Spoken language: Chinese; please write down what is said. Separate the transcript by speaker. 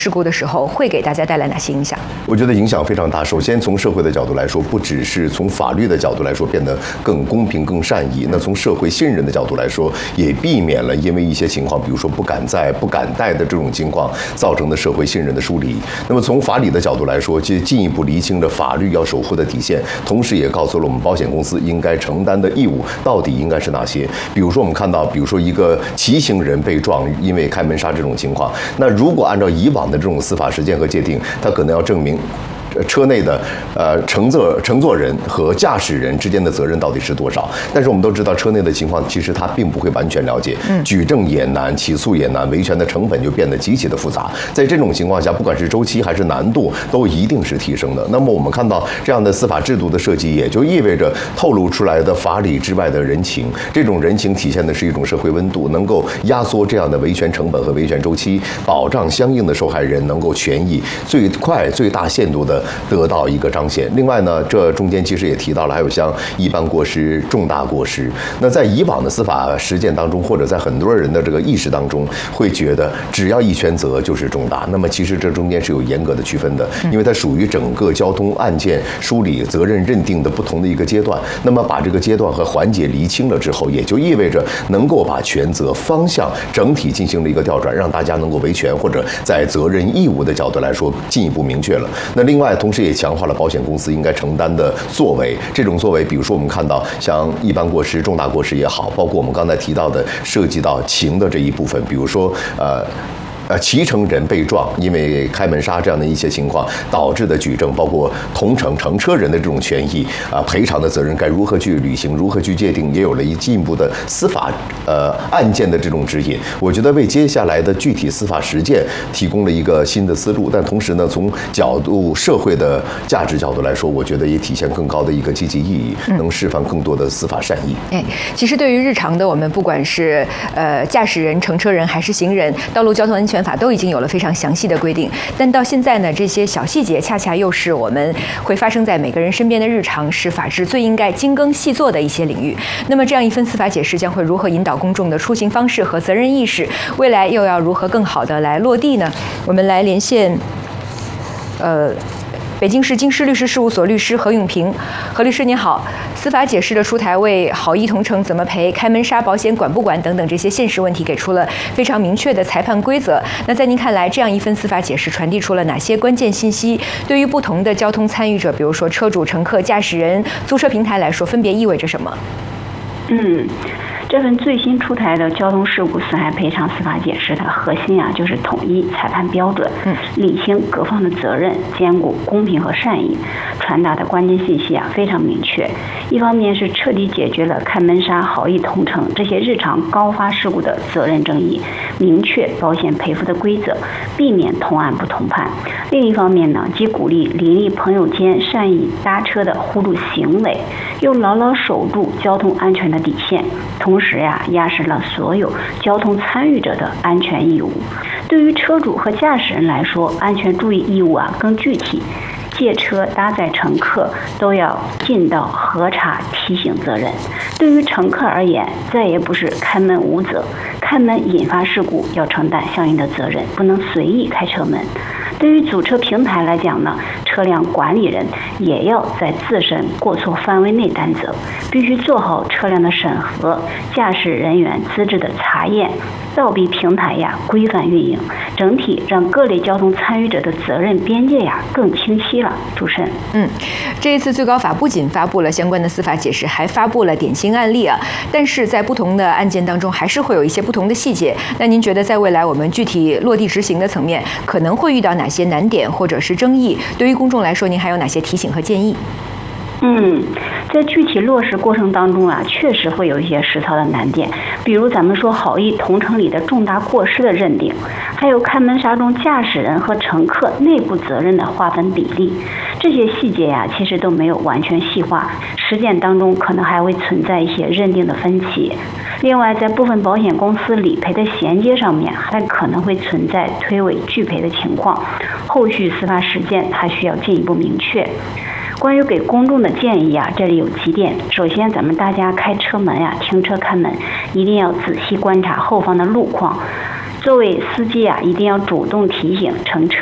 Speaker 1: 事故的时候，会给大家带来哪些影响？
Speaker 2: 我觉得影响非常大。首先，从社会的角度来说，不只是从法律的角度来说变得更公平、更善意，那从社会信任的角度来说，也避免了因为一些情况，比如说不敢在、不敢贷的这种情况造成的社会信任的疏离。那么从法理的角度来说，就进一步厘清了法律要守护的底线，同时也告诉了我们保险公司应该承担的义务到底应该是哪些。比如说，我们看到，比如说一个骑行人被撞，因为开门刹这种情况，那如果按照以往的这种司法实践和界定，他可能要证明车内的乘坐人和驾驶人之间的责任到底是多少？但是我们都知道，车内的情况其实他并不会完全了解，举证也难，起诉也难，维权的成本就变得极其的复杂。在这种情况下，不管是周期还是难度，都一定是提升的。那么我们看到这样的司法制度的设计，也就意味着透露出来的法理之外的人情。这种人情体现的是一种社会温度，能够压缩这样的维权成本和维权周期，保障相应的受害人能够权益最快、最大限度的得到一个彰显。另外呢，这中间其实也提到了，还有像一般过失、重大过失。那在以往的司法实践当中，或者在很多人的这个意识当中，会觉得只要一全责就是重大。那么其实这中间是有严格的区分的，因为它属于整个交通案件梳理责任认定的不同的一个阶段。那么把这个阶段和环节厘清了之后，也就意味着能够把权责方向整体进行了一个调转，让大家能够维权或者在责任义务的角度来说进一步明确了。那另外，同时也强化了保险公司应该承担的作为。这种作为，比如说我们看到像一般过失、重大过失也好，包括我们刚才提到的涉及到情的这一部分，比如说骑乘人被撞，因为开门刹这样的一些情况导致的举证，包括同乘乘车人的这种权益赔偿的责任该如何去履行，如何去界定，也有了进一步的司法案件的这种指引。我觉得为接下来的具体司法实践提供了一个新的思路，但同时呢，从社会的价值角度来说，我觉得也体现更高的一个积极意义，能释放更多的司法善意。
Speaker 1: 其实对于日常的我们，不管是驾驶人、乘车人还是行人，道路交通安全法都已经有了非常详细的规定，但到现在呢，这些小细节恰恰又是我们会发生在每个人身边的日常，是法治最应该精耕细作的一些领域。那么这样一份司法解释将会如何引导公众的出行方式和责任意识？未来又要如何更好的来落地呢？我们来连线北京市京师律师事务所律师何永平。何律师您好，司法解释的出台为好意同乘怎么赔、开门刹保险管不管等等这些现实问题给出了非常明确的裁判规则。那在您看来，这样一份司法解释传递出了哪些关键信息？对于不同的交通参与者，比如说车主、乘客、驾驶人、租车平台来说，分别意味着什么？
Speaker 3: 这份最新出台的交通事故损害赔偿司法解释的核心就是统一裁判标准，理清各方的责任，兼顾公平和善意，传达的关键信息非常明确。一方面是彻底解决了开门刹、好意同乘这些日常高发事故的责任争议，明确保险赔付的规则，避免同案不同判。另一方面呢，既鼓励邻里朋友间善意搭车的互助行为，又牢牢守住交通安全的底线，同时压实了所有交通参与者的安全义务。对于车主和驾驶人来说，安全注意义务更具体，借车搭载乘客都要尽到核查提醒责任。对于乘客而言，再也不是开门无责，开门引发事故要承担相应的责任，不能随意开车门。对于租车平台来讲呢，车辆管理人也要在自身过错范围内担责，必须做好车辆的审核、驾驶人员资质的查验，倒逼平台规范运营，整体让各类交通参与者的责任边界更清晰了。主持人，
Speaker 1: 这一次最高法不仅发布了相关的司法解释，还发布了典型案例但是在不同的案件当中，还是会有一些不同的细节。那您觉得在未来我们具体落地执行的层面，可能会遇到哪些难点或者是争议？对于公众来说，您还有哪些提醒和建议？
Speaker 3: 在具体落实过程当中确实会有一些实操的难点，比如咱们说好意同乘里的重大过失的认定，还有开门刹中驾驶人和乘客内部责任的划分比例，这些细节其实都没有完全细化，实践当中可能还会存在一些认定的分歧。另外，在部分保险公司理赔的衔接上面，还可能会存在推诿拒赔的情况，后续司法实践还需要进一步明确。关于给公众的建议这里有几点。首先，咱们大家开车门停车开门，一定要仔细观察后方的路况， 作为司机啊，一定要主动提醒乘车